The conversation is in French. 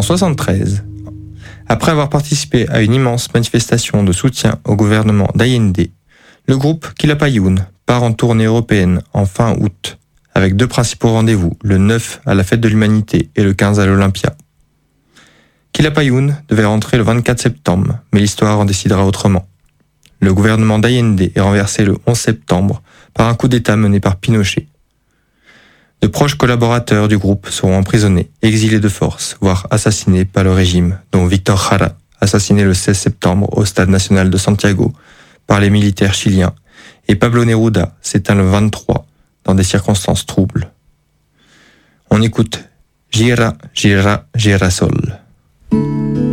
1973, après avoir participé à une immense manifestation de soutien au gouvernement d'Allende, le groupe Quilapayún part en tournée européenne en fin août, avec 2 principaux rendez-vous, le 9 à la Fête de l'Humanité et le 15 à l'Olympia. Quilapayún devait rentrer le 24 septembre, mais l'histoire en décidera autrement. Le gouvernement d'Allende est renversé le 11 septembre par un coup d'État mené par Pinochet. De proches collaborateurs du groupe seront emprisonnés, exilés de force, voire assassinés par le régime, dont Victor Jara, assassiné le 16 septembre au Stade national de Santiago par les militaires chiliens, et Pablo Neruda s'éteint le 23 dans des circonstances troubles. On écoute Gira, Gira, Girasol.